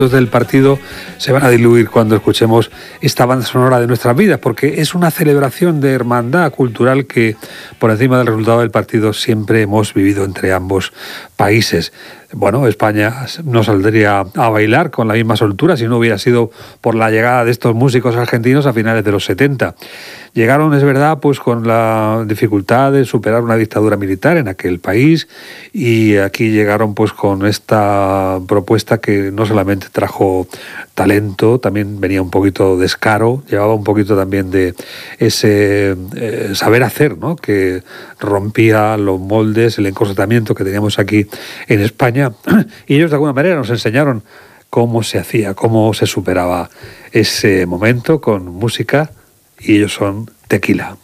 del partido se van a diluir cuando escuchemos esta banda sonora de nuestras vidas, porque es una celebración de hermandad cultural que, por encima del resultado del partido, siempre hemos vivido entre ambos países. Bueno, España no saldría a bailar con la misma soltura si no hubiera sido por la llegada de estos músicos argentinos a finales de los 70. Llegaron, es verdad, pues con la dificultad de superar una dictadura militar en aquel país, y aquí llegaron pues con esta propuesta que no solamente trajo talento, también venía un poquito descaro, llevaba un poquito también de ese saber hacer, ¿no?, que rompía los moldes, el encorsetamiento que teníamos aquí en España, y ellos de alguna manera nos enseñaron cómo se hacía, cómo se superaba ese momento con música, y ellos son Tequila.